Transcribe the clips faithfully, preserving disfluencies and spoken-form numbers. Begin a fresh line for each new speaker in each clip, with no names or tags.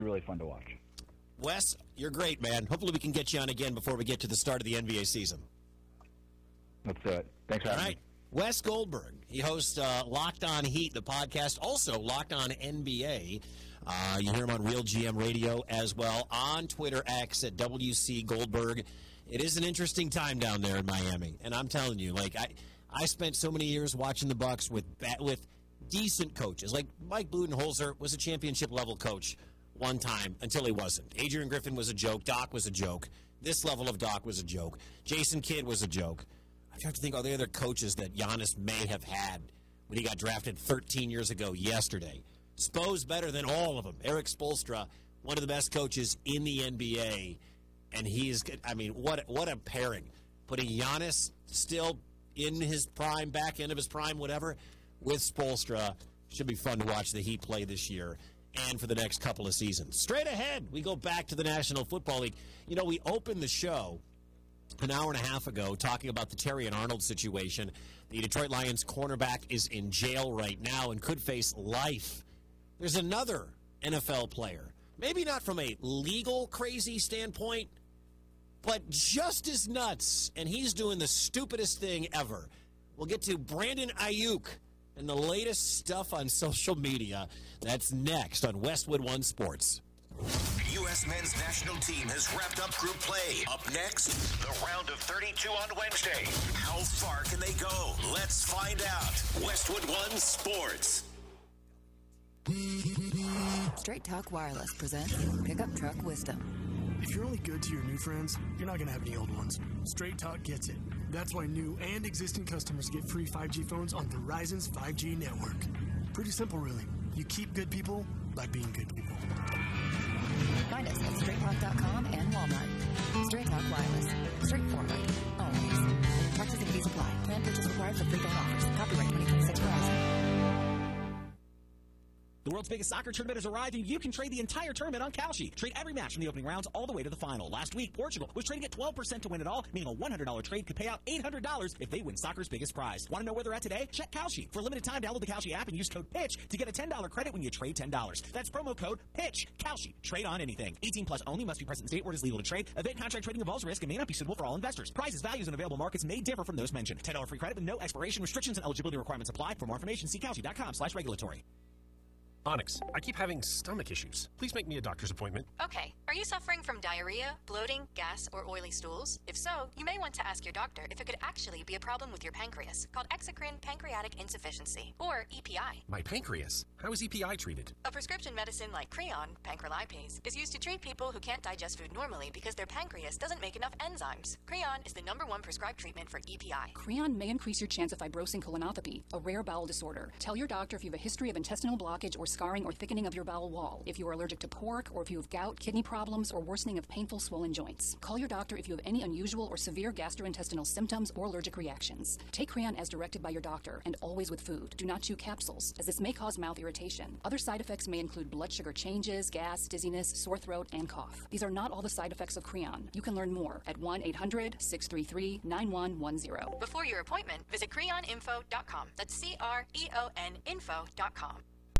really fun to watch.
Wes, you're great, man. Hopefully we can get you on again before we get to the start of the N B A season.
Let's do it. Thanks for
All
having
right.
me.
Wes Goldberg. He hosts uh, Locked On Heat, the podcast, also Locked On N B A. Uh, you hear him on Real G M Radio as well, on Twitter X at W C Goldberg. It is an interesting time down there in Miami, and I'm telling you, like I, I spent so many years watching the Bucks with with decent coaches. Like Mike Budenholzer was a championship level coach one time until he wasn't. Adrian Griffin was a joke. Doc was a joke. This level of Doc was a joke. Jason Kidd was a joke. I have to think of the other coaches that Giannis may have had when he got drafted thirteen years ago yesterday. Spo's better than all of them. Eric Spoelstra, one of the best coaches in the N B A, and he's, I mean, what what a pairing. Putting Giannis still in his prime, back end of his prime, whatever, with Spoelstra. Should be fun to watch the Heat play this year and for the next couple of seasons. Straight ahead, we go back to the National Football League. You know, we opened the show an hour and a half ago talking about the Terrion Arnold situation. The Detroit Lions cornerback is in jail right now and could face life. There's another N F L player, maybe not from a legal crazy standpoint, but just as nuts, and he's doing the stupidest thing ever. We'll get to Brandon Ayuk and the latest stuff on social media. That's next on Westwood One Sports.
U S men's national team has wrapped up group play. Up next, the round of thirty-two on Wednesday. How far can they go? Let's find out. Westwood One Sports.
Straight Talk Wireless presents Pickup Truck Wisdom.
If you're only good to your new friends, you're not going to have any old ones. Straight Talk gets it. That's why new and existing customers get free five G phones on Verizon's five G network. Pretty simple, really. You keep good people by being good people.
Find us at straight talk dot com and Walmart. Straight Talk Wireless. Straightforward. Always. Taxes and fees apply. Plan purchase required for prepaid offers. Copyright twenty twenty-six Verizon.
The world's biggest soccer tournament has arrived, and you can trade the entire tournament on Kalshi. Trade every match from the opening rounds all the way to the final. Last week, Portugal was trading at twelve percent to win it all, meaning a one hundred dollars trade could pay out eight hundred dollars if they win soccer's biggest prize. Want to know where they're at today? Check Kalshi. For a limited time, download the Kalshi app and use code PITCH to get a ten dollars credit when you trade ten dollars. That's promo code PITCH. Kalshi. Trade on anything. eighteen plus only. Must be present in state where it is legal to trade. Event contract trading involves risk and may not be suitable for all investors. Prices, values, and available markets may differ from those mentioned. ten dollars free credit with no expiration. Restrictions and eligibility requirements apply. For more information, see kalshi dot com slash regulatory.
Onyx, I keep having stomach issues. Please make me a doctor's appointment.
Okay. Are you suffering from diarrhea, bloating, gas, or oily stools? If so, you may want to ask your doctor if it could actually be a problem with your pancreas, called exocrine pancreatic insufficiency, or E P I.
My pancreas? How is E P I treated?
A prescription medicine like Creon, pancrelipase, is used to treat people who can't digest food normally because their pancreas doesn't make enough enzymes. Creon is the number one prescribed treatment for E P I.
Creon may increase your chance of fibrosing colonopathy, a rare bowel disorder. Tell your doctor if you have a history of intestinal blockage or scarring or thickening of your bowel wall, if you are allergic to pork, or if you have gout, kidney problems, or worsening of painful swollen joints. Call your doctor if you have any unusual or severe gastrointestinal symptoms or allergic reactions. Take Creon as directed by your doctor, and always with food. Do not chew capsules, as this may cause mouth irritation. Other side effects may include blood sugar changes, gas, dizziness, sore throat, and cough. These are not all the side effects of Creon. You can learn more at one eight hundred, six three three, nine one one zero.
Before your appointment, visit creon info dot com. That's C R E O N info dot com.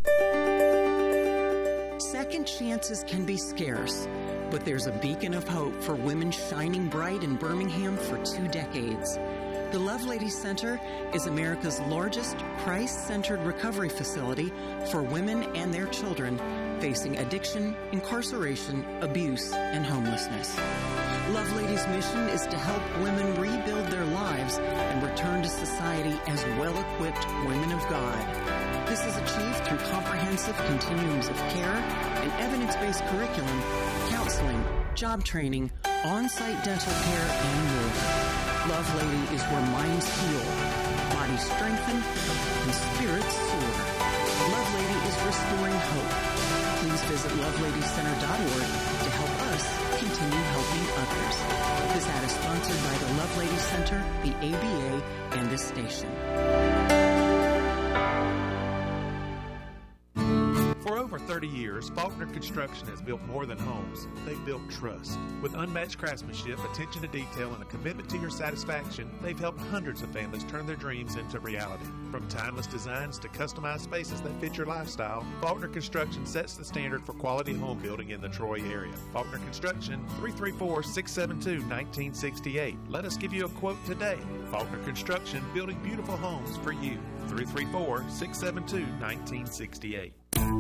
Second chances can be scarce, but there's a beacon of hope for women shining bright in Birmingham for two decades. The Lovelady Center is America's largest Christ-centered recovery facility for women and their children facing addiction, incarceration, abuse, and homelessness. Lovelady's mission is to help women rebuild their lives and return to society as well-equipped women of God. This is achieved through comprehensive continuums of care and evidence-based curriculum, counseling, job training, on-site dental care, and more. Lovelady is where minds heal, bodies strengthen, and spirits soar. Lovelady is restoring hope. Please visit lovelady center dot org to help us continue helping others. This ad is sponsored by the Lovelady Center, the A B A, and this station.
For over thirty
thirty years, Faulkner Construction has built more than homes. They've built trust. With unmatched craftsmanship, attention to detail, and a commitment to your satisfaction, they've helped hundreds of families turn their dreams into reality. From timeless designs to customized spaces that fit your lifestyle, Faulkner Construction sets the standard for quality home building in the Troy area. Faulkner Construction, three three four, six seven two, one nine six eight. Let us give you a quote today. Faulkner Construction, building beautiful homes for you. three three four, six seven two, one nine six eight.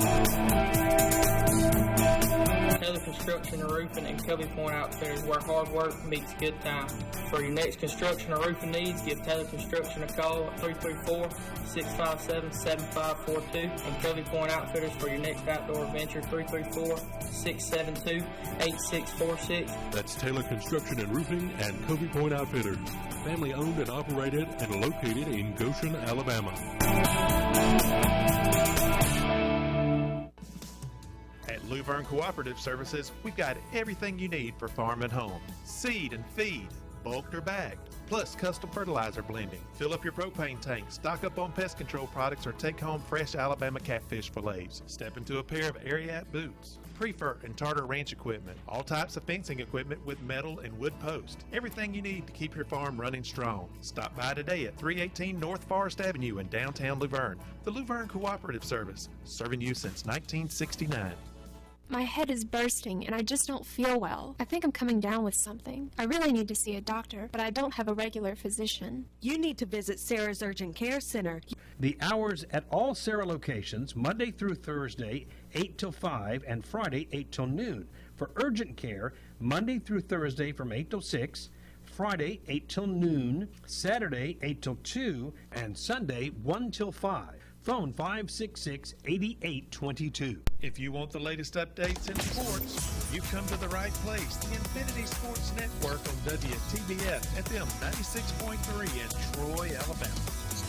Taylor Construction and Roofing and Covey Point Outfitters, where hard work meets good time. For your next construction or roofing needs, give Taylor Construction a call at three three four, six five seven, seven five four two. And Covey Point Outfitters for your next outdoor adventure, three three four, six seven two, eight six four six.
That's Taylor Construction and Roofing and Covey Point Outfitters. Family owned and operated and located in Goshen, Alabama.
At Luverne Cooperative Services, we've got everything you need for farm and home. Seed and feed, bulked or bagged, plus custom fertilizer blending. Fill up your propane tank, stock up on pest control products, or take home fresh Alabama catfish fillets. Step into a pair of Ariat boots. Prefer and Tartar ranch equipment, all types of fencing equipment with metal and wood post. Everything you need to keep your farm running strong. Stop by today at three eighteen North Forest Avenue in downtown Luverne. The Luverne Cooperative Service, serving you since nineteen sixty-nine.
My head is bursting and I just don't feel well. I think I'm coming down with something. I really need to see a doctor, but I don't have a regular physician.
You need to visit Sarah's Urgent Care Center.
The hours at all Sarah locations, Monday through Thursday, eight till five, and Friday, eight till noon. For urgent care, Monday through Thursday from eight till six, Friday, eight till noon, Saturday, eight till two, and Sunday, one till five. Phone five six six, eight eight two two.
If you want the latest updates in sports, you've come to the right place. The Infinity Sports Network on W T B F F M ninety-six point three in Troy, Alabama.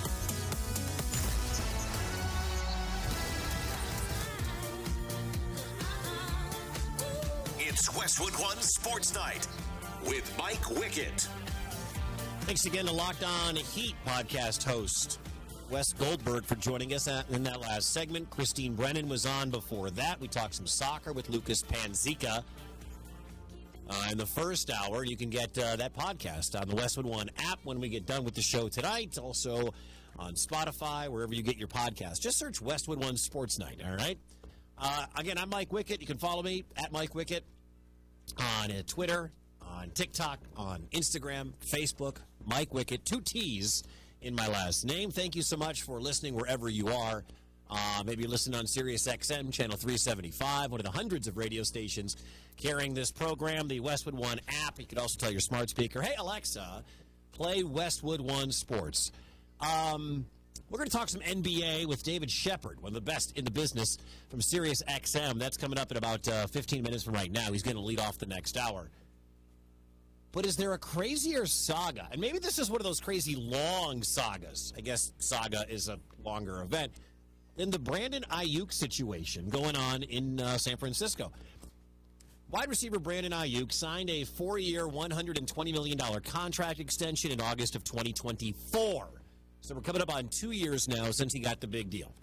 It's Westwood One Sports Night with Mike Wickett.
Thanks again to Locked On Heat podcast host Wes Goldberg for joining us in that last segment. Christine Brennan was on before that. We talked some soccer with Lucas Panzica. Uh, in the first hour, you can get uh, that podcast on the Westwood One app when we get done with the show tonight. Also on Spotify, wherever you get your podcast. Just search Westwood One Sports Night, all right? Uh, again, I'm Mike Wickett. You can follow me at Mike Wickett on uh, Twitter, on TikTok, on Instagram, Facebook. Mike Wickett, two T's in my last name. Thank you so much for listening wherever you are. Uh, maybe listen on Sirius X M, channel three seventy-five, one of the hundreds of radio stations carrying this program, the Westwood One app. You could also tell your smart speaker, hey, Alexa, play Westwood One Sports. Um, we're going to talk some N B A with David Shepard, one of the best in the business from Sirius X M. That's coming up in about uh, fifteen minutes from right now. He's going to lead off the next hour. But is there a crazier saga? And maybe this is one of those crazy long sagas. I guess saga is a longer event than the Brandon Ayuk situation going on in uh, San Francisco. Wide receiver Brandon Ayuk signed a four-year, one hundred twenty million dollars contract extension in August of twenty twenty-four. So we're coming up on two years now since he got the big deal.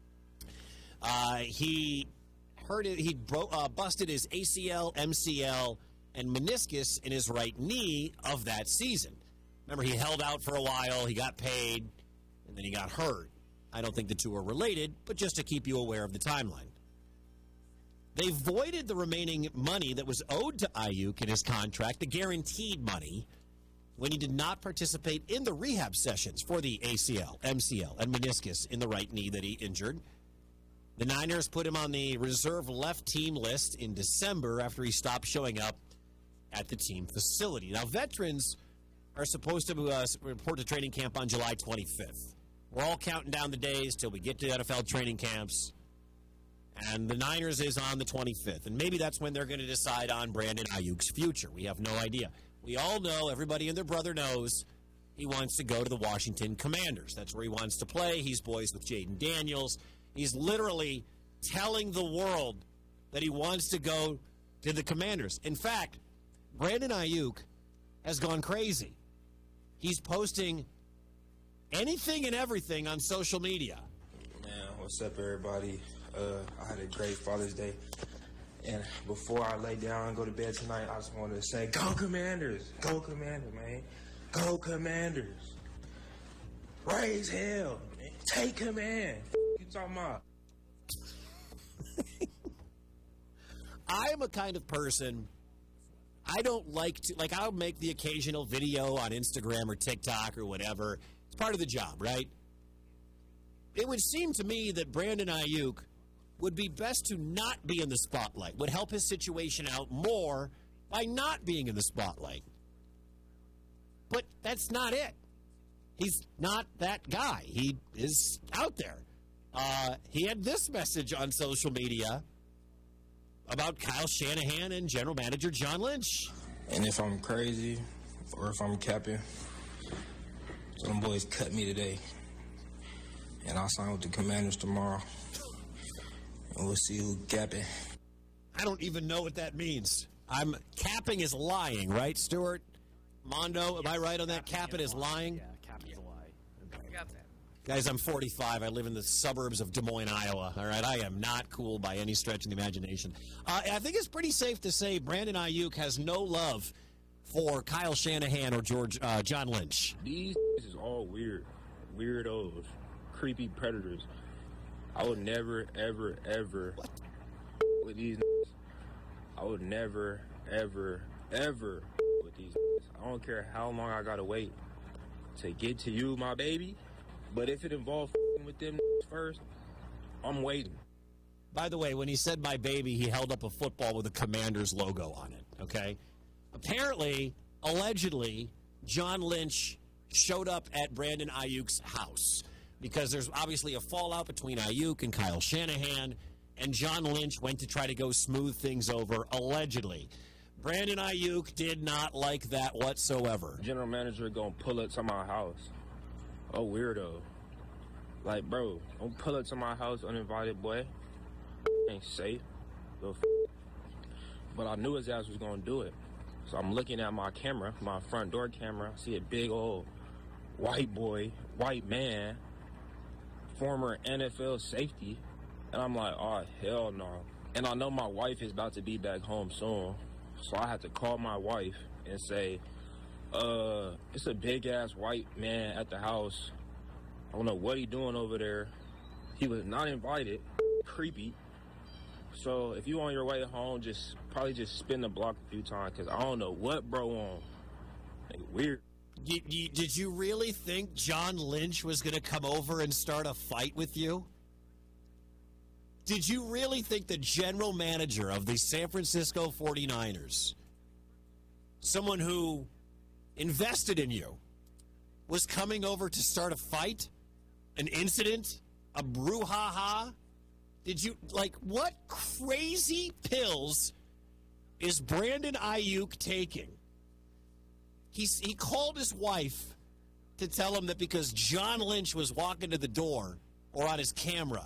Uh, he hurt it. He bro- uh, busted his A C L, M C L, and meniscus in his right knee of that season. Remember, he held out for a while, he got paid, and then he got hurt. I don't think the two are related, but just to keep you aware of the timeline. They voided the remaining money that was owed to Ayuk in his contract, the guaranteed money, when he did not participate in the rehab sessions for the A C L, M C L, and meniscus in the right knee that he injured. The Niners put him on the reserve left team list in December after he stopped showing up at the team facility. Now, veterans are supposed to uh, report to training camp on July twenty-fifth. We're all counting down the days till we get to N F L training camps, and the Niners is on the twenty-fifth. And maybe that's when they're going to decide on Brandon Ayuk's future. We have no idea. We all know, everybody and their brother knows, he wants to go to the Washington Commanders. That's where he wants to play. He's boys with Jaden Daniels. He's literally telling the world that he wants to go to the Commanders. In fact, Brandon Ayuk has gone crazy. He's posting anything and everything on social media.
Yeah, what's up, everybody? Uh, I had a great Father's Day. And before I lay down and go to bed tonight, I just wanted to say, go Commanders! Go Commanders, man. Go Commanders. Raise hell. Man. Take command. F you talking about?
I am a kind of person, I don't like to, like, I'll make the occasional video on Instagram or TikTok or whatever. It's part of the job, right? It would seem to me that Brandon Ayuk would be best to not be in the spotlight, would help his situation out more by not being in the spotlight. But that's not it. He's not that guy. He is out there. Uh, he had this message on social media about Kyle Shanahan and general manager John Lynch.
And if I'm crazy or if I'm capping, some boys cut me today. And I'll sign with the Commanders tomorrow. And we'll see who capping.
I don't even know what that means. I'm capping is lying, right, Stuart? Mondo, am I right on that? Capping is lying?
Yeah, capping is a lie. I got that.
Guys, I'm forty-five. I live in the suburbs of Des Moines, Iowa. All right, I am not cool by any stretch of the imagination. Uh, I think it's pretty safe to say Brandon Ayuk has no love for Kyle Shanahan or George uh, John Lynch.
These is all weird. Weirdos. Creepy predators. I would never, ever, ever what? with these I would never, ever, ever with these I don't care how long I gotta wait to get to you, my baby. But if it involves with them first, I'm waiting.
By the way, when he said my baby, he held up a football with a Commanders logo on it, okay? Apparently, allegedly, John Lynch showed up at Brandon Ayuk's house because there's obviously a fallout between Ayuk and Kyle Shanahan, and John Lynch went to try to go smooth things over, allegedly. Brandon Ayuk did not like that whatsoever.
General manager gonna pull up to my house. Oh, weirdo. Like, bro, don't pull up to my house uninvited, boy. Ain't safe. Go f But I knew his ass was gonna do it. So I'm looking at my camera, my front door camera. I see a big old white boy, white man, former N F L safety. And I'm like, oh, hell no. And I know my wife is about to be back home soon. So I had to call my wife and say, uh, it's a big-ass white man at the house. I don't know what he doing over there. He was not invited. Creepy. So if you on your way home, just probably just spin the block a few times, because I don't know what bro on. Like, weird.
You, you, did you really think John Lynch was going to come over and start a fight with you? Did you really think the general manager of the San Francisco forty-niners, someone who invested in you, was coming over to start a fight? An incident? A brouhaha? Did you, like, what crazy pills is Brandon Ayuk taking? He's, he called his wife to tell him that because John Lynch was walking to the door or on his camera,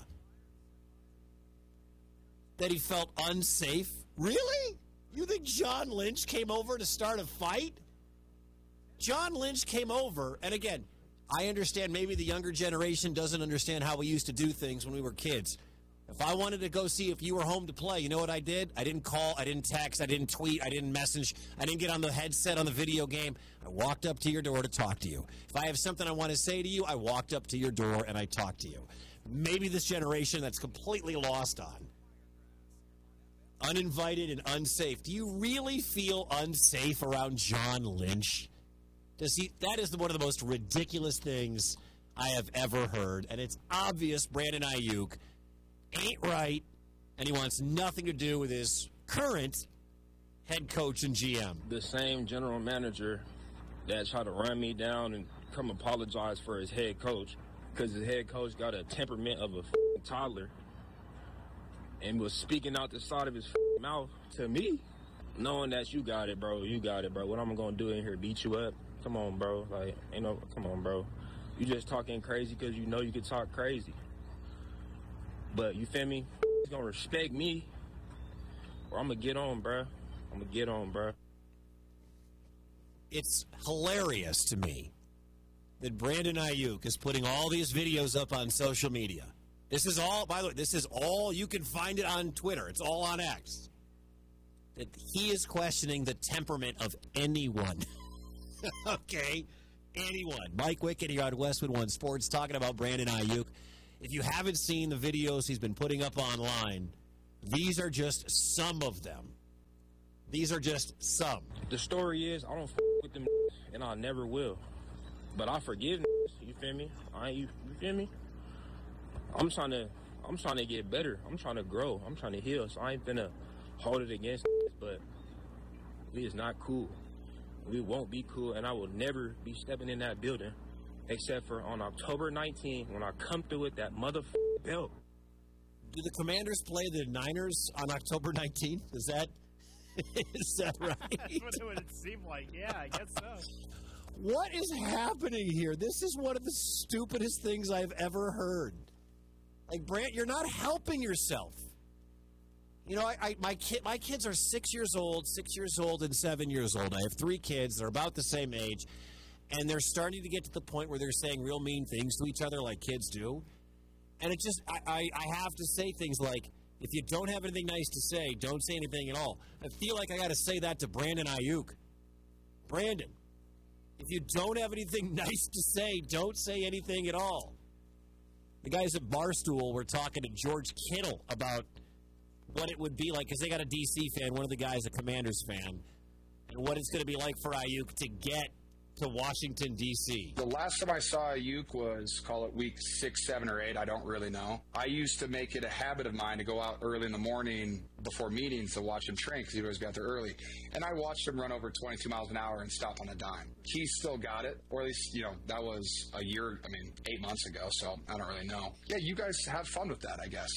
that he felt unsafe? Really? You think John Lynch came over to start a fight? John Lynch came over, and again, I understand maybe the younger generation doesn't understand how we used to do things when we were kids. If I wanted to go see if you were home to play, you know what I did? I didn't call, I didn't text, I didn't tweet, I didn't message, I didn't get on the headset on the video game. I walked up to your door to talk to you. If I have something I want to say to you, I walked up to your door and I talked to you. Maybe this generation that's completely lost on. Uninvited and unsafe. Do you really feel unsafe around John Lynch? Does he? That is one of the most ridiculous things I have ever heard. And it's obvious Brandon Ayuk ain't right, and he wants nothing to do with his current head coach and G M.
The same general manager that tried to run me down and come apologize for his head coach because his head coach got a temperament of a f***ing toddler and was speaking out the side of his f***ing mouth to me, knowing that you got it, bro. You got it, bro. What I'm going to do in here, beat you up? Come on, bro. Like, ain't no, come on, bro. You just talking crazy because you know you can talk crazy. But, you feel me? He's going to respect me, or I'm going to get on, bro. I'm going to get on, bro.
It's hilarious to me that Brandon Ayuk is putting all these videos up on social media This is all, by the way, this is all, you can find it on Twitter. It's all on X. That he is questioning the temperament of anyone. Okay? Anyone. Mike Wickett here on Westwood One Sports talking about Brandon Ayuk. If you haven't seen the videos he's been putting up online, these are just some of them. These are just some.
The story is, I don't f with them, and I never will. But I forgive them. You feel me? I you, you feel me? I'm trying to, I'm trying to get better. I'm trying to grow. I'm trying to heal. So I ain't finna hold it against them, but we is not cool. We won't be cool, and I will never be stepping in that building except for on October nineteenth when I come through with that motherfucking belt.
Do the Commanders play the Niners on October nineteenth? Is that is that right?
That's what it would seem like. Yeah, I guess so.
What is happening here? This is one of the stupidest things I've ever heard. Like, Brant, you're not helping yourself. You know, I, I my kid, my kids are six years old, six years old, and seven years old. I have three kids; they're about the same age, and they're starting to get to the point where they're saying real mean things to each other, like kids do. And it just, I, I, I have to say things like, if you don't have anything nice to say, don't say anything at all. I feel like I got to say that to Brandon Ayuk. Brandon, if you don't have anything nice to say, don't say anything at all. The guys at Barstool were talking to George Kittle about what it would be like, because they got a D C fan, one of the guys a Commanders fan, and what it's going to be like for Ayuk to get to Washington, D C
The last time I saw Ayuk was, call it week six, seven, or eight. I don't really know. I used to make it a habit of mine to go out early in the morning before meetings to watch him train because he always got there early. And I watched him run over twenty-two miles an hour and stop on a dime. He's still got it, or at least, you know, that was a year, I mean, eight months ago, so I don't really know. Yeah, you guys have fun with that, I guess.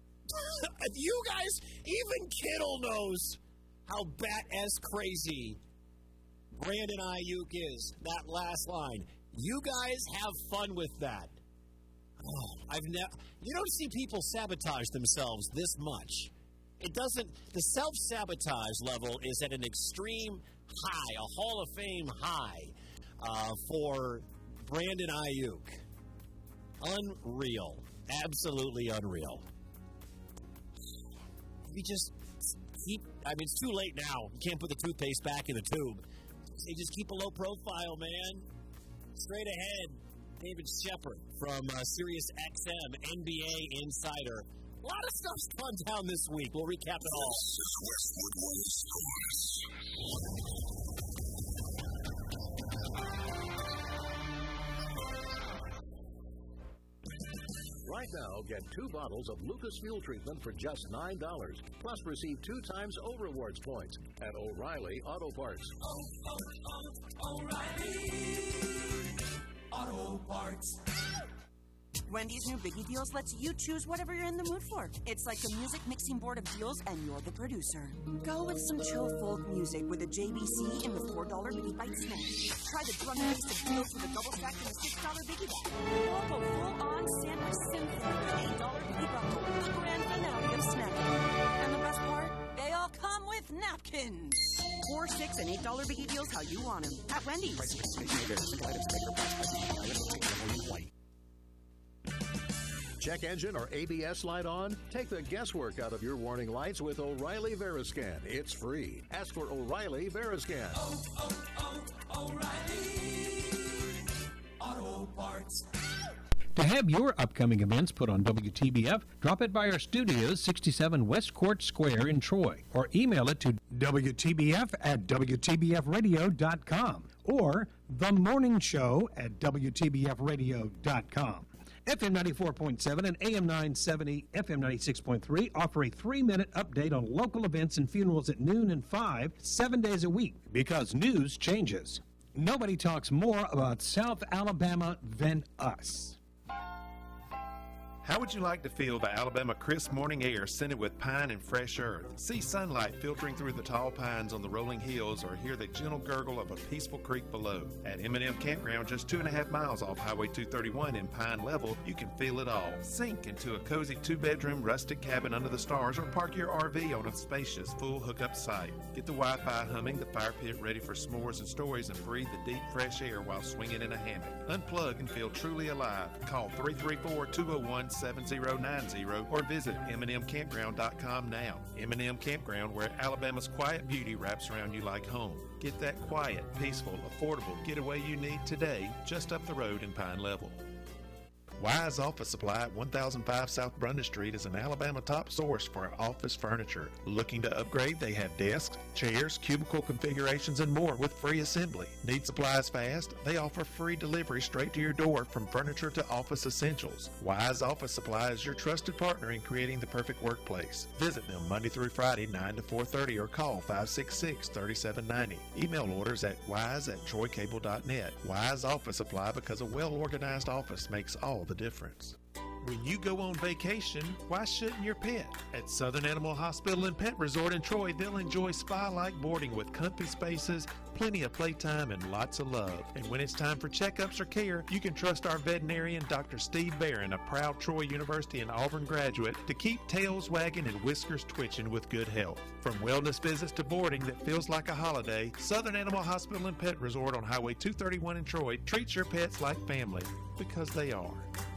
You guys, even Kittle knows how bat-ass crazy Brandon Ayuk is. That last line. You guys have fun with that. Oh, I've never. You don't see people sabotage themselves this much. It doesn't. The self-sabotage level is at an extreme high, a Hall of Fame high uh, for Brandon Ayuk. Unreal. Absolutely unreal. We just keep. I mean, it's too late now. You can't put the toothpaste back in the tube. They just keep a low profile, man. Straight ahead, David Shepard from uh, Sirius X M, N B A Insider. A lot of stuff's gone down this week. We'll recap it all.
Right now, get two bottles of Lucas Fuel Treatment for just nine dollars. Plus, receive two times O-Rewards points at O'Reilly Auto Parts.
Oh, oh, oh, O'Reilly Auto Parts.
Wendy's new Biggie Deals lets you choose whatever you're in the mood for. It's like a music mixing board of deals, and you're the producer. Go with some chill folk music with a J B C in the four dollar Biggie Bite snack. Try the drum and bass of deals with a double stack in the six dollar Biggie Bag. Or go full-on sandwich symphony with an eight dollar Biggie Buckle, the grand finale of snacking. And the best part? They all come with napkins. Four, six, and eight dollar Biggie Deals how you want them. At Wendy's.
Check engine or A B S light on? Take the guesswork out of your warning lights with O'Reilly Veriscan. It's free. Ask for O'Reilly Veriscan.
Oh, oh, oh, O'Reilly Auto Parts.
To have your upcoming events put on W T B F, drop it by our studios, sixty-seven West Court Square in Troy, or email it to W T B F at W T B F radio dot com or The Morning Show at W T B F radio dot com. F M ninety-four point seven and A M nine seventy, F M ninety-six point three offer a three-minute update on local events and funerals at noon and five, seven days a week, because news changes. Nobody talks more about South Alabama than us.
How would you like to feel the Alabama crisp morning air scented with pine and fresh earth? See sunlight filtering through the tall pines on the rolling hills, or hear the gentle gurgle of a peaceful creek below. At M and M Campground, just two and a half miles off Highway two thirty-one in Pine Level, you can feel it all. Sink into a cozy two-bedroom rustic cabin under the stars, or park your R V on a spacious, full hookup site. Get the Wi-Fi humming, the fire pit ready for s'mores and stories, and breathe the deep, fresh air while swinging in a hammock. Unplug and feel truly alive. Call three three four, two oh one, nine seven zero nine zero or visit m and m campground dot com now. M and M Campground, where Alabama's quiet beauty wraps around you like home. Get that quiet, peaceful, affordable getaway you need today, just up the road in Pine Level. Wise Office Supply at one thousand five South Brundage Street is an Alabama top source for office furniture. Looking to upgrade? They have desks, chairs, cubicle configurations, and more with free assembly. Need supplies fast? They offer free delivery straight to your door from furniture to office essentials. Wise Office Supply is your trusted partner in creating the perfect workplace. Visit them Monday through Friday, nine to four thirty, or call five six six, three seven nine zero. Email orders at wise at troy cable dot net. Wise Office Supply, because a well-organized office makes all the difference. When you go on vacation, why shouldn't your pet? At Southern Animal Hospital and Pet Resort in Troy, they'll enjoy spa-like boarding with comfy spaces, plenty of playtime, and lots of love. And when it's time for checkups or care, you can trust our veterinarian, Doctor Steve Barron, a proud Troy University and Auburn graduate, to keep tails wagging and whiskers twitching with good health. From wellness visits to boarding that feels like a holiday, Southern Animal Hospital and Pet Resort on Highway two thirty-one in Troy treats your pets like family, because they are.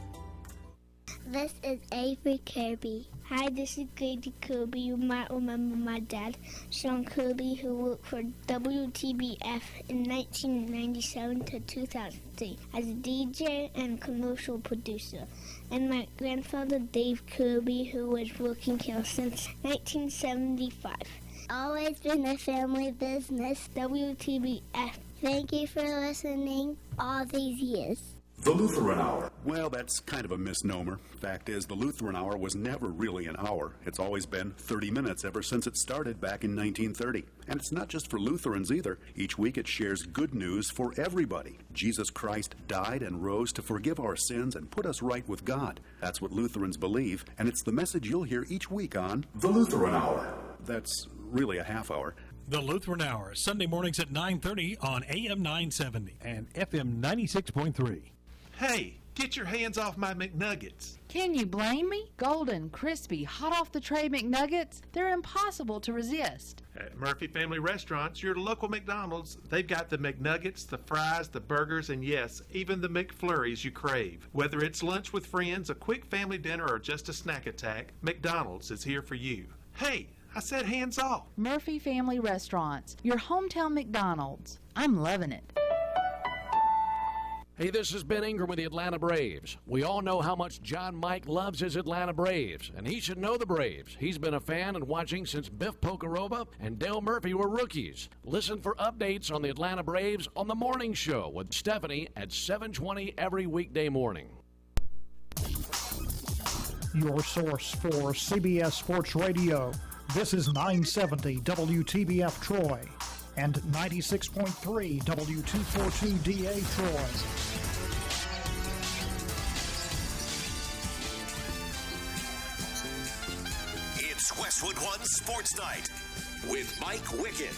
This is Avery Kirby. Hi, this is Grady Kirby. You might remember my dad, Sean Kirby, who worked for W T B F in nineteen ninety-seven to two thousand three as a D J and commercial producer. And my grandfather, Dave Kirby, who was working here since nineteen seventy-five. Always been a family business, W T B F. Thank you for listening all these years.
The Lutheran Hour. Well, that's kind of a misnomer. Fact is, the Lutheran Hour was never really an hour. It's always been thirty minutes ever since it started back in nineteen thirty. And it's not just for Lutherans either. Each week it shares good news for everybody. Jesus Christ died and rose to forgive our sins and put us right with God. That's what Lutherans believe, and it's the message you'll hear each week on The Lutheran Hour. That's really a half hour.
The Lutheran Hour, Sunday mornings at nine thirty on A M nine seventy and F M ninety-six point three.
Hey, get your hands off my McNuggets.
Can you blame me? Golden, crispy, hot off the tray McNuggets, they're impossible to resist.
At Murphy Family Restaurants, your local McDonald's, they've got the McNuggets, the fries, the burgers, and yes, even the McFlurries you crave. Whether it's lunch with friends, a quick family dinner, or just a snack attack, McDonald's is here for you. Hey, I said hands off.
Murphy Family Restaurants, your hometown McDonald's. I'm loving it.
Hey, this is Ben Ingram with the Atlanta Braves. We all know how much John Mike loves his Atlanta Braves, and he should know the Braves. He's been a fan and watching since Biff Pocoroba and Dale Murphy were rookies. Listen for updates on the Atlanta Braves on The Morning Show with Stephanie at seven twenty every weekday morning.
Your source for C B S Sports Radio. This is nine seventy W T B F Troy and ninety-six point three W two forty-two D A Troy.
It's Westwood One Sports Night with Mike Wickett.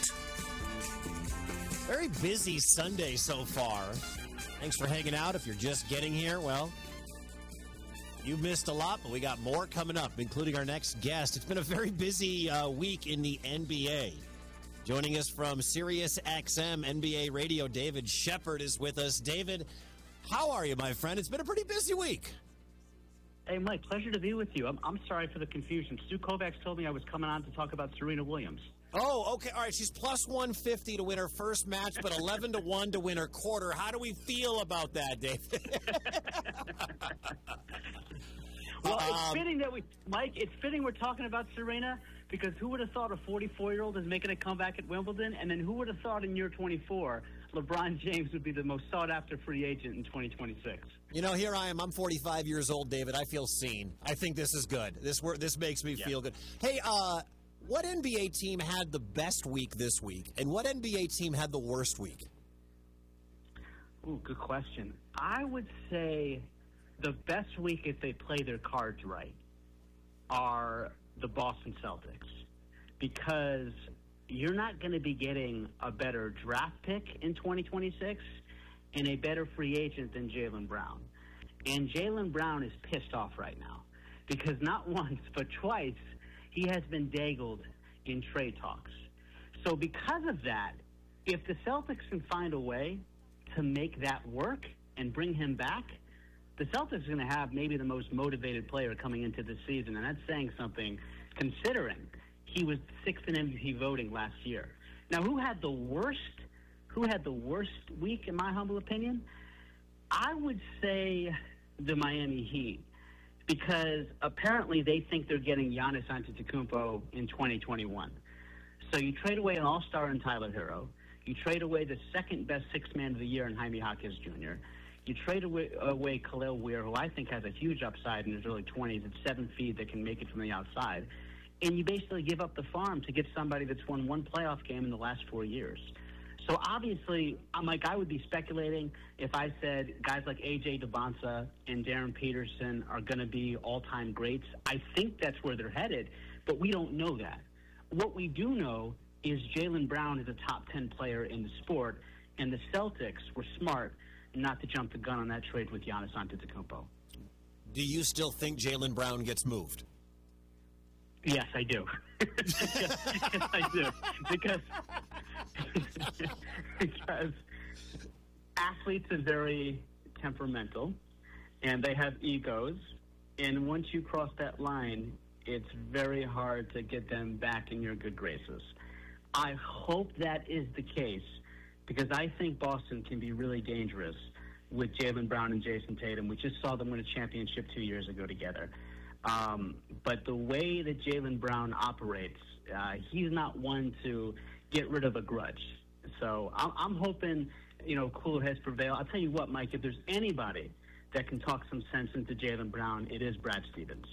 Very busy Sunday so far. Thanks for hanging out. If you're just getting here, well, you missed a lot, but we got more coming up, including our next guest. It's been a very busy uh, week in the N B A. Joining us from Sirius X M N B A Radio, David Shepard is with us. David, how are you, my friend? It's been a pretty busy week.
Hey, Mike, pleasure to be with you. I'm, I'm sorry for the confusion. Stu Kovacs told me I was coming on to talk about Serena Williams.
Oh, okay. All right. She's plus one fifty to win her first match, but eleven to one to win her quarter. How do we feel about that, David?
Well, it's fitting that we, Mike, it's fitting we're talking about Serena, because who would have thought a forty-four-year-old is making a comeback at Wimbledon? And then who would have thought in year twenty-four, LeBron James would be the most sought-after free agent in twenty twenty-six?
You know, here I am. I'm forty-five years old, David. I feel seen. I think this is good. This this makes me yeah. feel good. Hey, uh, what N B A team had the best week this week, and what N B A team had the worst week?
Ooh, good question. I would say the best week, if they play their cards right, are the Boston Celtics, because you're not going to be getting a better draft pick in twenty twenty-six and a better free agent than Jaylen Brown. And Jaylen Brown is pissed off right now because not once but twice he has been dangled in trade talks. So because of that, if the Celtics can find a way to make that work and bring him back, the Celtics are going to have maybe the most motivated player coming into the season, and that's saying something considering he was sixth in M V P voting last year. Now, who had the worst, who had the worst week, in my humble opinion? I would say the Miami Heat, because apparently they think they're getting Giannis Antetokounmpo in twenty twenty-one. So you trade away an all-star in Tyler Hero. You trade away the second-best sixth man of the year in Jaime Jaquez Junior You trade away, away Khalil Weir, who I think has a huge upside in his early twenties at seven feet that can make it from the outside. And you basically give up the farm to get somebody that's won one playoff game in the last four years. So obviously, I'm like, I would be speculating if I said guys like A J Debonsa and Darren Peterson are going to be all-time greats. I think that's where they're headed, but we don't know that. What we do know is Jaylen Brown is a top ten player in the sport, and the Celtics were smart not to jump the gun on that trade with Giannis Antetokounmpo.
Do you still think Jaylen Brown gets moved?
Yes, I do. yes, yes, I do. Because, because athletes are very temperamental, and they have egos, and once you cross that line, it's very hard to get them back in your good graces. I hope that is the case, because I think Boston can be really dangerous with Jaylen Brown and Jason Tatum. We just saw them win a championship two years ago together. Um, but the way that Jaylen Brown operates, uh, he's not one to get rid of a grudge. So I'm, I'm hoping, you know, cooler heads prevail. I'll tell you what, Mike, if there's anybody that can talk some sense into Jaylen Brown, it is Brad Stevens.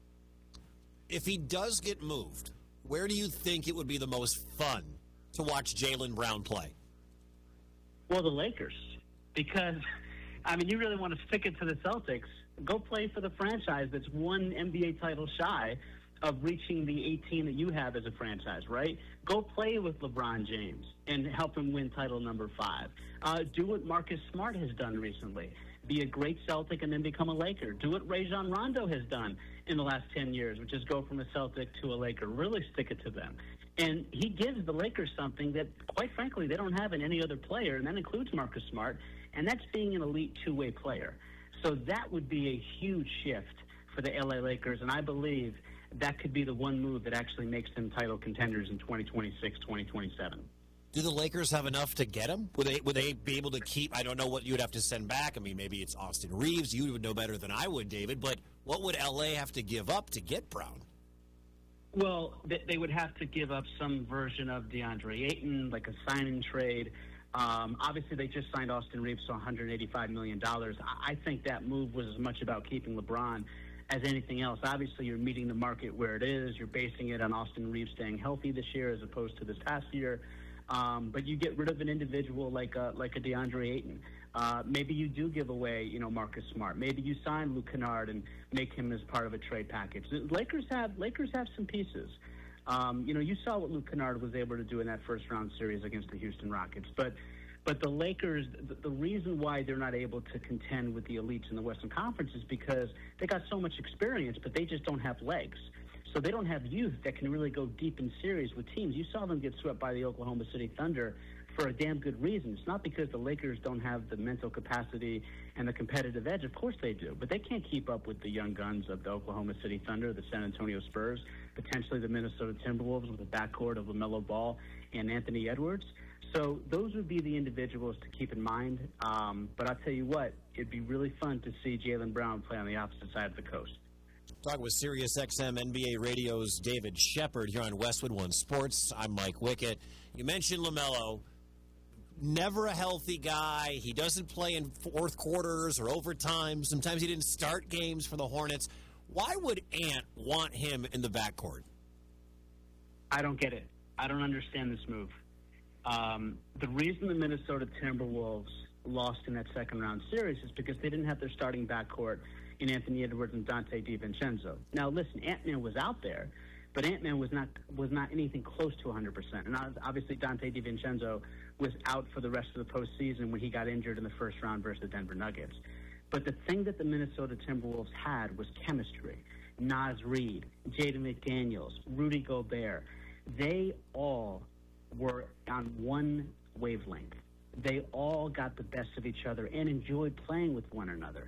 If he does get moved, where do you think it would be the most fun to watch Jaylen Brown play?
Well, the Lakers. Because, I mean, you really want to stick it to the Celtics. Go play for the franchise that's one N B A title shy of reaching the eighteen that you have as a franchise, right? Go play with LeBron James and help him win title number five. Uh, do what Marcus Smart has done recently. Be a great Celtic and then become a Laker. Do what Rajon Rondo has done in the last ten years, which is go from a Celtic to a Laker. Really stick it to them. And he gives the Lakers something that, quite frankly, they don't have in any other player, and that includes Marcus Smart, and that's being an elite two-way player. So that would be a huge shift for the L A Lakers, and I believe that could be the one move that actually makes them title contenders in twenty twenty-six, twenty twenty-seven.
Do the Lakers have enough to get him? Would they would they be able to keep? I don't know what you would have to send back. I mean, maybe it's Austin Reeves. You would know better than I would, David. But what would L A have to give up to get Brown?
Well, they would have to give up some version of DeAndre Ayton, like a sign-in trade. Um, obviously, they just signed Austin Reeves to one hundred eighty-five million dollars. I think that move was as much about keeping LeBron as anything else. Obviously, you're meeting the market where it is. You're basing it on Austin Reeves staying healthy this year as opposed to this past year. Um, but you get rid of an individual like a, like a DeAndre Ayton. Uh, maybe you do give away, you know, Marcus Smart. Maybe you sign Luke Kennard and make him as part of a trade package. Lakers have Lakers have some pieces. Um, you know, you saw what Luke Kennard was able to do in that first-round series against the Houston Rockets. But but the Lakers, the, the reason why they're not able to contend with the elites in the Western Conference is because they got so much experience, but they just don't have legs. So they don't have youth that can really go deep in series with teams. You saw them get swept by the Oklahoma City Thunder for a damn good reason. It's not because the Lakers don't have the mental capacity and the competitive edge. Of course they do. But they can't keep up with the young guns of the Oklahoma City Thunder, the San Antonio Spurs, potentially the Minnesota Timberwolves with a backcourt of LaMelo Ball and Anthony Edwards. So those would be the individuals to keep in mind. Um, but I'll tell you what, it'd be really fun to see Jaylen Brown play on the opposite side of the coast.
Talking with Sirius X M N B A Radio's David Shepard here on Westwood One Sports. I'm Mike Wickett. You mentioned LaMelo. Never a healthy guy. He doesn't play in fourth quarters or overtime. Sometimes he didn't start games for the Hornets. Why would Ant want him in the backcourt?
I don't get it. I don't understand this move. Um, the reason the Minnesota Timberwolves lost in that second-round series is because they didn't have their starting backcourt in Anthony Edwards and Dante DiVincenzo. Now, listen, Ant-Man was out there, but Ant-Man was not was not anything close to one hundred percent. And obviously, Dante DiVincenzo was out for the rest of the postseason when he got injured in the first round versus the Denver Nuggets. But the thing that the Minnesota Timberwolves had was chemistry. Naz Reid, Jaden McDaniels, Rudy Gobert, they all were on one wavelength. They all got the best of each other and enjoyed playing with one another.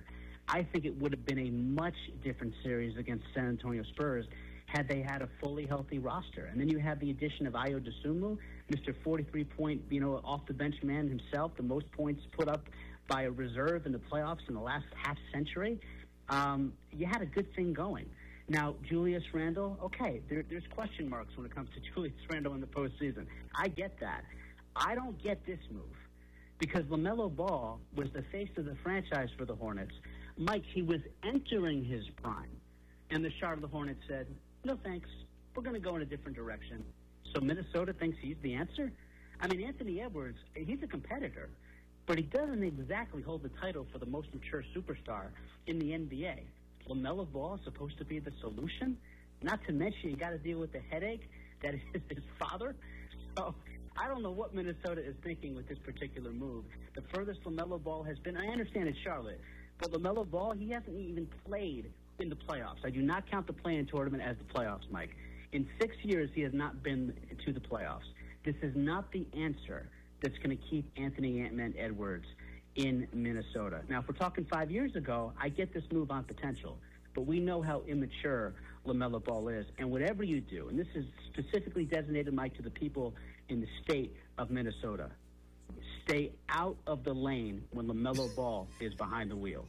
I think it would have been a much different series against San Antonio Spurs had they had a fully healthy roster. And then you have the addition of Ayo Dosunmu, Mister forty-three point, you know, off-the-bench man himself, the most points put up by a reserve in the playoffs in the last half century. Um, you had a good thing going. Now, Julius Randle, okay, there, there's question marks when it comes to Julius Randle in the postseason. I get that. I don't get this move because LaMelo Ball was the face of the franchise for the Hornets. Mike, he was entering his prime, and the Charlotte Hornets said, no thanks, we're going to go in a different direction. So Minnesota thinks he's the answer? I mean, Anthony Edwards, he's a competitor, but he doesn't exactly hold the title for the most mature superstar in the N B A. LaMelo Ball is supposed to be the solution? Not to mention you got to deal with the headache that is his father. So I don't know what Minnesota is thinking with this particular move. The furthest LaMelo Ball has been, I understand it's Charlotte, but LaMelo Ball, he hasn't even played in the playoffs. I do not count the play-in tournament as the playoffs, Mike. In six years, he has not been to the playoffs. This is not the answer that's going to keep Anthony Ant-Man Edwards in Minnesota. Now, if we're talking five years ago, I get this move on potential, but we know how immature LaMelo Ball is. And whatever you do, and this is specifically designated, Mike, to the people in the state of Minnesota, stay out of the lane when LaMelo Ball is behind the wheel.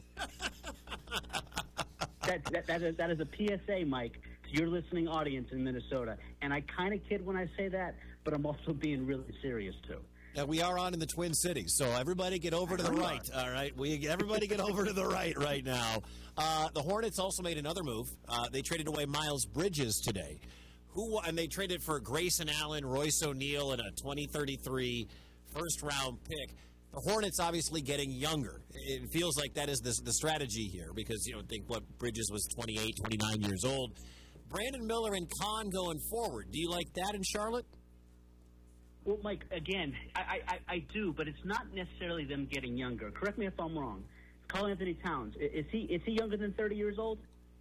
that, that, that, is, that is a P S A, Mike, to your listening audience in Minnesota. And I kind of kid when I say that, but I'm also being really serious, too.
Yeah, we are on in the Twin Cities, so everybody get over to the right. All right, we everybody get over to the right right now. Uh, the Hornets also made another move. Uh, they traded away Miles Bridges today, who and they traded for Grayson Allen, Royce O'Neal, and a twenty thirty-three first-round pick. The Hornets obviously getting younger. It feels like that is the, the strategy here because you know think what Bridges was twenty-eight, twenty-nine years old. Brandon Miller and Kahn going forward. Do you like that in Charlotte?
Well, Mike, again, I, I, I do, but it's not necessarily them getting younger. Correct me if I'm wrong. Karl Anthony Towns, is he is he younger than thirty years old?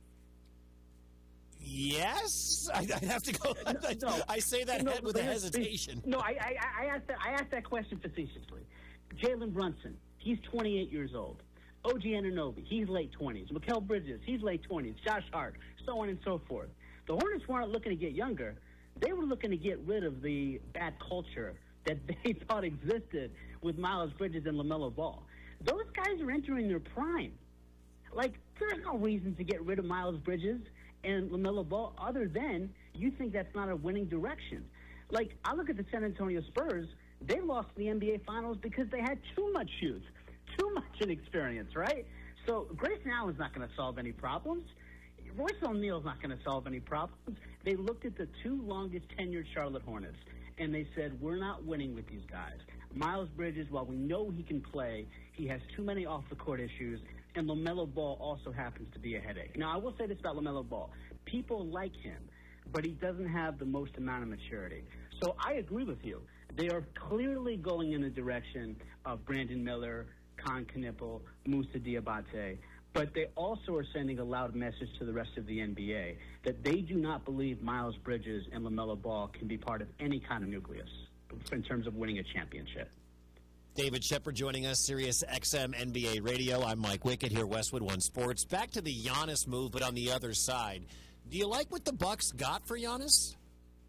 Yes, I, I have to go.
No,
I say that
no,
with a hesitation.
No, I, I, I asked that. I asked that question facetiously. Jalen Brunson, he's twenty-eight years old. O G Anunoby, he's late twenties. Mikal Bridges, he's late twenties. Josh Hart, so on and so forth. The Hornets weren't looking to get younger. They were looking to get rid of the bad culture that they thought existed with Miles Bridges and LaMelo Ball. Those guys are entering their prime. Like, there's no reason to get rid of Miles Bridges and LaMelo Ball other than you think that's not a winning direction. Like, I look at the San Antonio Spurs. They lost the N B A Finals because they had too much youth, too much inexperience, right? So Grayson Allen's not going to solve any problems. Royce O'Neal's not going to solve any problems. They looked at the two longest tenured Charlotte Hornets, and they said, we're not winning with these guys. Miles Bridges, while we know he can play, he has too many off-the-court issues, and LaMelo Ball also happens to be a headache. Now, I will say this about LaMelo Ball. People like him, but he doesn't have the most amount of maturity. So I agree with you. They are clearly going in the direction of Brandon Miller, Kahn Knippel, Moussa Diabate. But they also are sending a loud message to the rest of the N B A that they do not believe Miles Bridges and LaMelo Ball can be part of any kind of nucleus in terms of winning a championship.
David Shepard joining us, Sirius X M N B A Radio. I'm Mike Wickett here, Westwood One Sports. Back to the Giannis move, but on the other side. Do you like what the Bucks got for Giannis?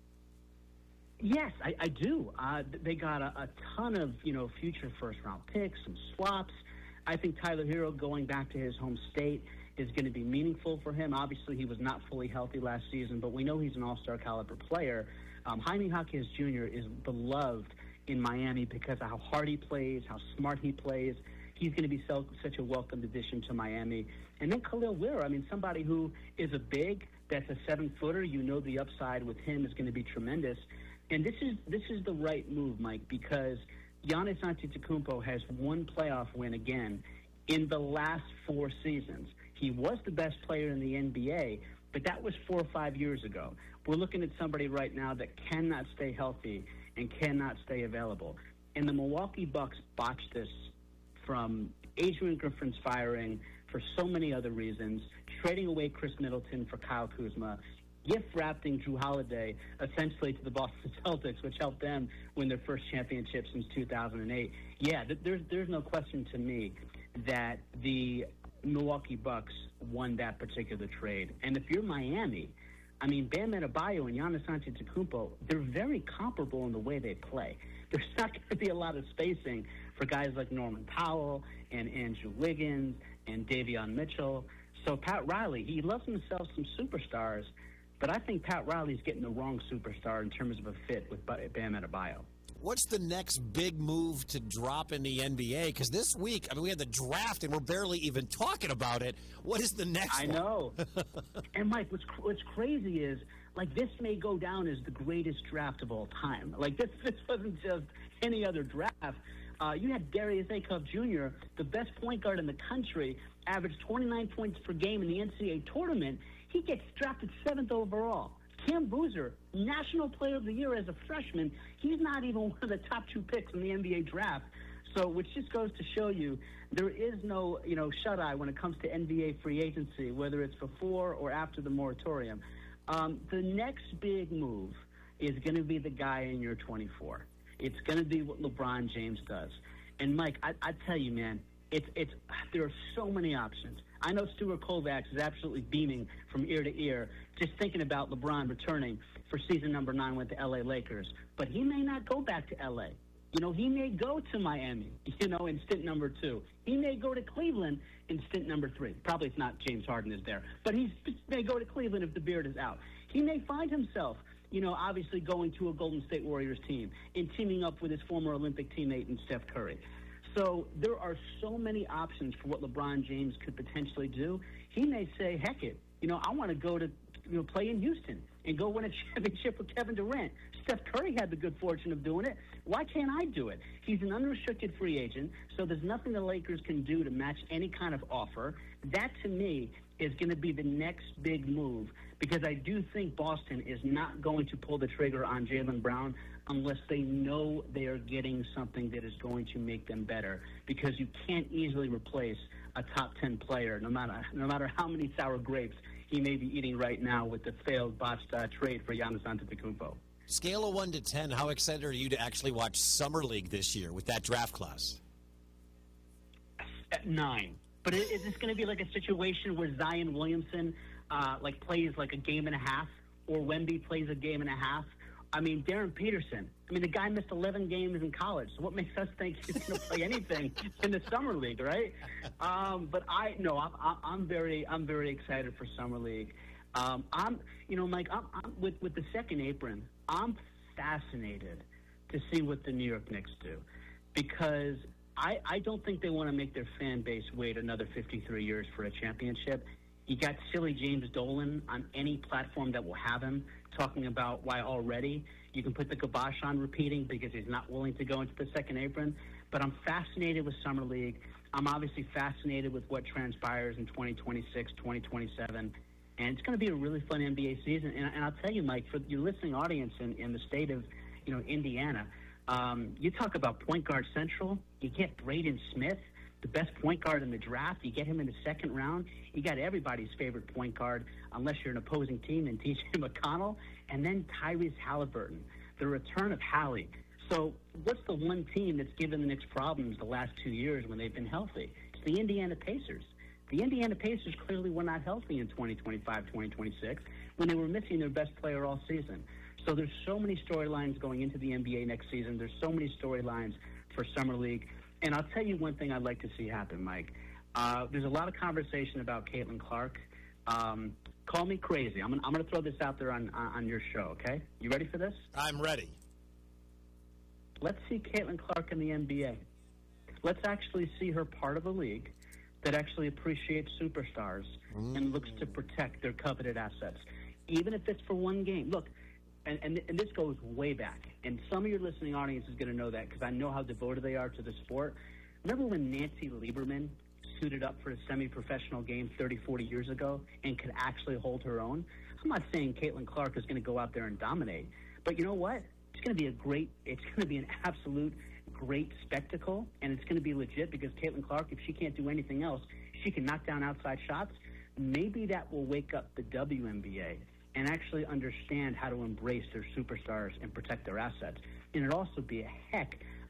Yes, I, I do. Uh, they got a, a ton of, you know, future first-round picks, some swaps. I think Tyler Hero going back to his home state is going to be meaningful for him. Obviously, he was not fully healthy last season, but we know he's an all-star caliber player. Um, Jaime Jaquez Junior is beloved in Miami because of how hard he plays, how smart he plays. He's going to be so, such a welcomed addition to Miami. And then Khalil Wheeler, I mean, somebody who is a big, that's a seven-footer. You know the upside with him is going to be tremendous. And this is this is the right move, Mike, because Giannis Antetokounmpo has one playoff win again in the last four seasons. He was the best player in the N B A, but that was four or five years ago. We're looking at somebody right now that cannot stay healthy and cannot stay available. And the Milwaukee Bucks botched this from Adrian Griffin's firing for so many other reasons, trading away Chris Middleton for Kyle Kuzma, gift-wrapping Drew Holiday essentially to the Boston Celtics, which helped them win their first championship since two thousand eight. Yeah, th- there's there's no question to me that the Milwaukee Bucks won that particular trade. And if you're Miami, I mean, Bam Adebayo and Giannis Antetokounmpo, they're very comparable in the way they play. There's not going to be a lot of spacing for guys like Norman Powell and Andrew Wiggins and Davion Mitchell. So Pat Riley, he loves himself some superstars, but I think Pat Riley's getting the wrong superstar in terms of a fit with Bam Adebayo.
What's the next big move to drop in the N B A? Because this week, I mean, we had the draft, and we're barely even talking about it. What is the next
I
one?
know. And, Mike, what's, what's crazy is, like, this may go down as the greatest draft of all time. Like, this, this wasn't just any other draft. Uh, you had Darius Acuff Junior, the best point guard in the country, averaged twenty-nine points per game in the N C double A tournament. He gets drafted seventh overall. Cam Boozer, National Player of the Year as a freshman, he's not even one of the top two picks in the N B A draft. So, which just goes to show you there is no, you know, shut-eye when it comes to N B A free agency, whether it's before or after the moratorium. Um, the next big move is going to be the guy in year twenty-four. It's going to be what LeBron James does. And, Mike, I, I tell you, man, it's it's there are so many options. I know Stuart Kovacs is absolutely beaming from ear to ear just thinking about LeBron returning for season number nine with the L A Lakers. But he may not go back to L A. You know, he may go to Miami, you know, in stint number two. He may go to Cleveland in stint number three. Probably it's not James Harden is there. But he may go to Cleveland if the beard is out. He may find himself, you know, obviously going to a Golden State Warriors team and teaming up with his former Olympic teammate in Steph Curry. So there are so many options for what LeBron James could potentially do. He may say, heck it, you know, I want to go to, you know, play in Houston and go win a championship with Kevin Durant. Steph Curry had the good fortune of doing it. Why can't I do it? He's an unrestricted free agent, so there's nothing the Lakers can do to match any kind of offer. That, to me, is going to be the next big move, because I do think Boston is not going to pull the trigger on Jaylen Brown unless they know they are getting something that is going to make them better, because you can't easily replace a top ten player, no matter no matter how many sour grapes he may be eating right now with the failed botched uh, trade for Giannis Antetokounmpo.
Scale of one to ten, how excited are you to actually watch Summer League this year with that draft class?
At nine. But is this going to be like a situation where Zion Williamson uh, like plays like a game and a half, or Wemby plays a game and a half? I mean, Darren Peterson. I mean, the guy missed eleven games in college. So what makes us think he's going to play anything in the summer league, right? Um, but I no, I'm, I'm very, I'm very excited for summer league. Um, I'm, you know, Mike, I'm, I'm with with the second apron. I'm fascinated to see what the New York Knicks do, because I, I don't think they want to make their fan base wait another fifty-three years for a championship. You got silly James Dolan on any platform that will have him talking about why already you can put the kibosh on repeating because he's not willing to go into the second apron. But I'm fascinated with Summer League. I'm obviously fascinated with what transpires in twenty twenty-six, twenty twenty-seven. And it's going to be a really fun N B A season. And, and I'll tell you, Mike, for your listening audience in, in the state of, you know, Indiana, um, you talk about point guard central. You get Braden Smith, the best point guard in the draft. You get him in the second round. You got everybody's favorite point guard, unless you're an opposing team, and T J McConnell. And then Tyrese Halliburton, the return of Hallie. So what's the one team that's given the Knicks problems the last two years when they've been healthy? It's the Indiana Pacers. The Indiana Pacers clearly were not healthy in twenty twenty-five, twenty twenty-six when they were missing their best player all season. So there's so many storylines going into the N B A next season. There's so many storylines for Summer League. And I'll tell you one thing I'd like to see happen, Mike. Uh, there's a lot of conversation about Caitlin Clark. Um, call me crazy. I'm, I'm going to throw this out there on, on your show, okay? You ready for this?
I'm ready.
Let's see Caitlin Clark in the N B A. Let's actually see her part of a league that actually appreciates superstars mm. and looks to protect their coveted assets, even if it's for one game. Look, and, and, and this goes way back, and some of your listening audience is going to know that because I know how devoted they are to the sport. Remember when Nancy Lieberman suited up for a semi-professional game thirty, forty years ago and could actually hold her own? I'm not saying Caitlin Clark is going to go out there and dominate, but you know what? It's going to be a great, it's going to be an absolute great spectacle, and it's going to be legit because Caitlin Clark, if she can't do anything else, she can knock down outside shots. Maybe that will wake up the W N B A and actually understand how to embrace their superstars and protect their assets. And it'll also be a heck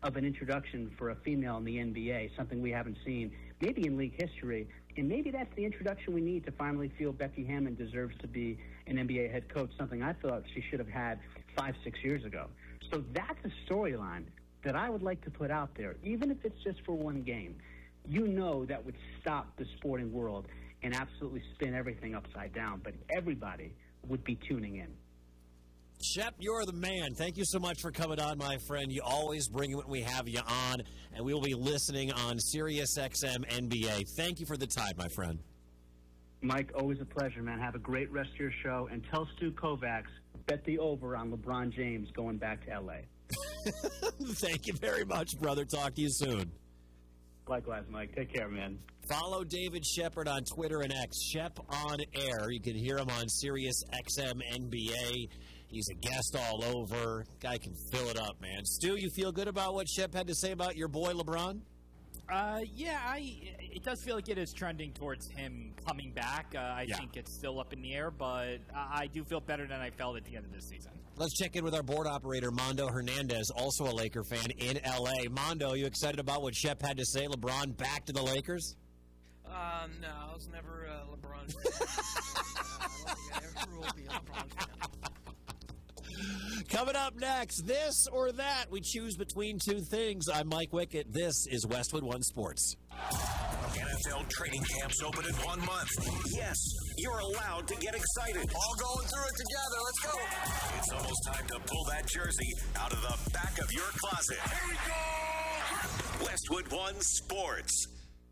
of an introduction for a female in the N B A, something we haven't seen maybe in league history. And maybe that's the introduction we need to finally feel Becky Hammon deserves to be an N B A head coach, something I thought she should have had five, six years ago. So that's a storyline that I would like to put out there, even if it's just for one game. You know that would stop the sporting world and absolutely spin everything upside down, but everybody would be tuning in.
Shep, you're the man. Thank you so much for coming on, my friend. You always bring it when we have you on, and we will be listening on Sirius X M N B A. Thank you for the time, my friend.
Mike, always a pleasure, man. Have a great rest of your show, and tell Stu Kovacs, bet the over on LeBron James going back to L A.
Thank you very much, brother. Talk to you soon.
Likewise, Mike. Take care, man.
Follow David Shepard on Twitter and X. Shep on Air. You can hear him on Sirius X M N B A. He's a guest all over. Guy can fill it up, man. Stu, you feel good about what Shep had to say about your boy LeBron?
Uh, yeah, I. It does feel like it is trending towards him coming back. Uh, I
Yeah.
think it's still up in the air, but I, I do feel better than I felt at the end of this season.
Let's check in with our board operator, Mondo Hernandez, also a Laker fan in L A. Mondo, you excited about what Shep had to say? LeBron back to the Lakers?
Um, no, I was never a LeBron fan. uh, I don't think I ever will be a LeBron fan.
Coming up next, this or that. We choose between two things. I'm Mike Wickett. This is Westwood One Sports.
N F L training camps open in one month. Yes, you're allowed to get excited. All going through it together. Let's go. It's almost time to pull that jersey out of the back of your closet. Here we go. Westwood One Sports.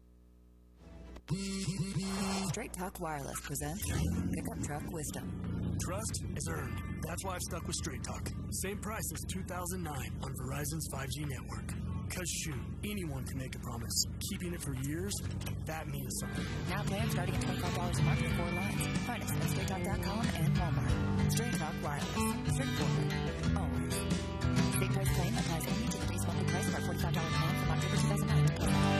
Straight Talk Wireless presents Pickup Truck Wisdom.
Trust is earned. That's why I've stuck with Straight Talk. Same price as two thousand nine on Verizon's five G network. Cause shoot, anyone can make a promise. Keeping it for years, that means something.
Now plans starting at twenty-five dollars a month for four lines. Find us at straight talk dot com and Walmart. Straight Talk Wireless. Straightforward. Always. State price claim applies only to the base monthly price of our forty-five dollars plan from October two thousand nine.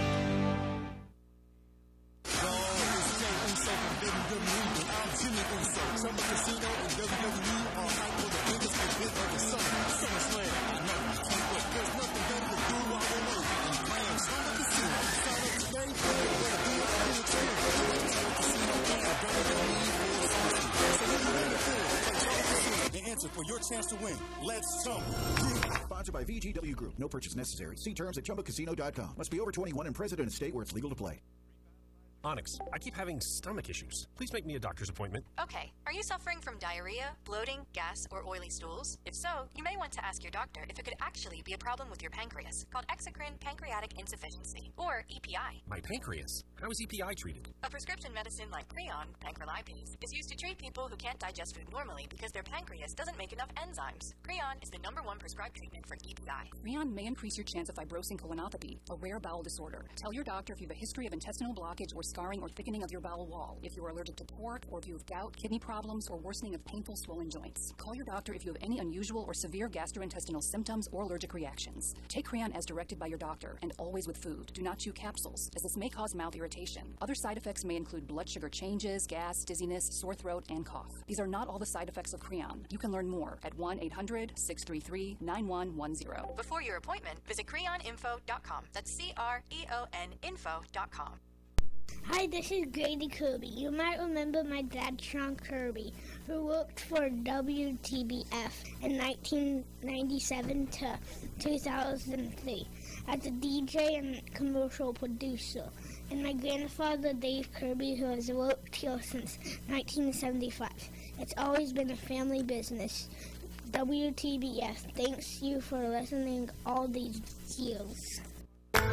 Summer Casino and W W E are hype for the biggest event of the summer. SummerSlam. I know you can't wait. There's nothing better to do while we're waiting than playing Summer Casino. Sign up today for the deal of the chance. Summer Casino and W W E for Summer. So when you're ready for it, play Summer Casino and enter for your chance to win. Let's Summer.
Sponsored by V G W Group. No purchase necessary. See terms at chumba casino dot com. Must be over twenty-one and present in a state where it's legal to play.
Onyx, I keep having stomach issues. Please make me a doctor's appointment.
Okay. Are you suffering from diarrhea, bloating, gas, or oily stools? If so, you may want to ask your doctor if it could actually be a problem with your pancreas, called exocrine pancreatic insufficiency, or E P I.
My pancreas? How is E P I treated?
A prescription medicine like Creon, pancrelipase, is used to treat people who can't digest food normally because their pancreas doesn't make enough enzymes. Creon is the number one prescribed treatment for E P I.
Creon may increase your chance of fibrosing colonopathy, a rare bowel disorder. Tell your doctor if you have a history of intestinal blockage or scarring or thickening of your bowel wall, if you are allergic to pork, or if you have gout, kidney problems, or worsening of painful swollen joints. Call your doctor if you have any unusual or severe gastrointestinal symptoms or allergic reactions. Take Creon as directed by your doctor, and always with food. Do not chew capsules, as this may cause mouth irritation. Other side effects may include blood sugar changes, gas, dizziness, sore throat, and cough. These are not all the side effects of Creon. You can learn more at one eight hundred, six three three, nine one one zero.
Before your appointment, visit creon info dot com. That's C R E O N info dot com.
Hi, this is Grady Kirby. You might remember my dad, Sean Kirby, who worked for W T B F in nineteen ninety-seven to two thousand three as a D J and commercial producer. And my grandfather, Dave Kirby, who has worked here since nineteen seventy-five. It's always been a family business. W T B F, thanks you for listening all these years.